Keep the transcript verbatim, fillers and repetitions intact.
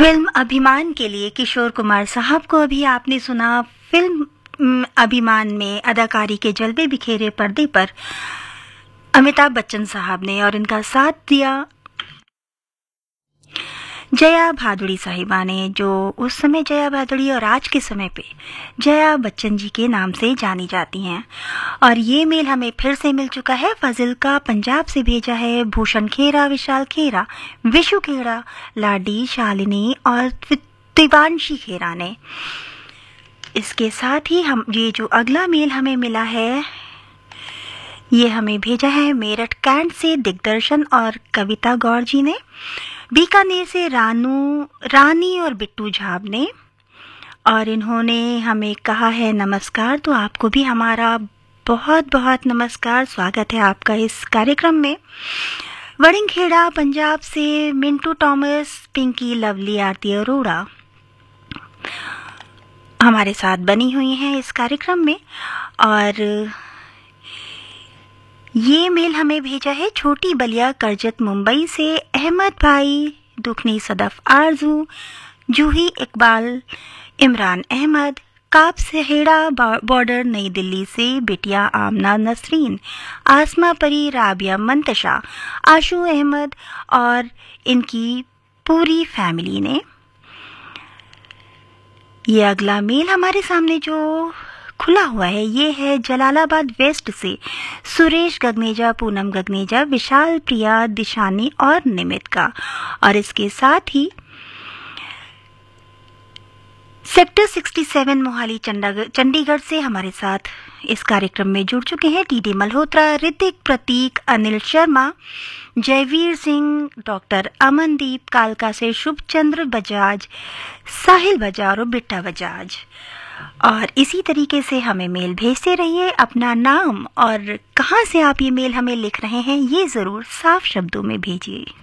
Film अभिमान के लिए किशोर कुमार साहब को अभी आपने सुना। फिल्म अम, अभिमान में अदाकारी के जलवे बिखेरे पर्दे पर अमिताभ बच्चन साहब ने और इनका साथ दिया जया भादुड़ी साहिबा ने, जो उस समय जया भादुड़ी और आज के समय पे जया बच्चन जी के नाम से जानी जाती हैं। और ये मेल हमें फिर से मिल चुका है। फाजिल का पंजाब से भेजा है भूषण खेरा, विशाल खेरा, विशु खेरा, लाडी, शालिनी और दिवांशी खेरा ने। इसके साथ ही हम ये जो अगला मेल हमें मिला है, ये हमें भेजा है मेरठ कैंट से दिग्दर्शन और कविता गौर जी ने। बीकानेर से रानू रानी और बिट्टू झाब ने, और इन्होंने हमें कहा है नमस्कार। तो आपको भी हमारा बहुत बहुत नमस्कार, स्वागत है आपका इस कार्यक्रम में। वड़िंगखेड़ा पंजाब से मिंटू टॉमस, पिंकी, लवली, आरती अरोड़ा हमारे साथ बनी हुई हैं इस कार्यक्रम में। और ये मेल हमें भेजा है छोटी बलिया करजत मुंबई से अहमद भाई, दुखनी सदफ आरजू, जूही इकबाल, इमरान अहमद, काब सहेड़ा बॉर्डर नई दिल्ली से बिटिया आमना नसरीन, आसमा परी, राबिया मंतशा, आशू अहमद और इनकी पूरी फैमिली ने। ये अगला मेल हमारे सामने जो खुला हुआ है, ये है जलालाबाद वेस्ट से सुरेश गगनेजा, पूनम गगनेजा, विशाल, प्रिया, दिशानी और निमित का। और इसके साथ ही सेक्टर सड़सठ मोहाली चंडीगढ़ से हमारे साथ इस कार्यक्रम में जुड़ चुके हैं टीडी मल्होत्रा, ऋतिक, प्रतीक, अनिल शर्मा, जयवीर सिंह, डॉक्टर अमनदीप, कालका से शुभचंद्र बजाज, साहिल बजाज और बिट्टा बजाज। और इसी तरीके से हमें मेल भेजते रहिए। अपना नाम और कहां से आप ये मेल हमें लिख रहे हैं, ये जरूर साफ शब्दों में भेजिए।